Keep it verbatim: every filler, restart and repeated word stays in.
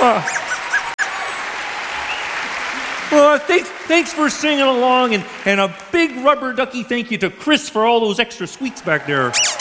Uh, thanks, thanks for singing along, and, and a big rubber ducky thank you to Chris for all those extra squeaks back there.